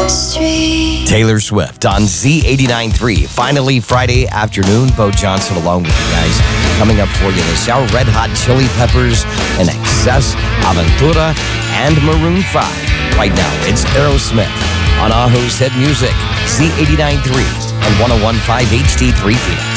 Taylor Swift on Z89.3. Finally, Friday afternoon. Bo Johnson along with you guys. Coming up for you this hour, Red Hot Chili Peppers, In Excess, Aventura, and Maroon 5. Right now, it's Aerosmith on Ajo's Hit Music, Z89.3 and 101.5 HD3 Phoenix.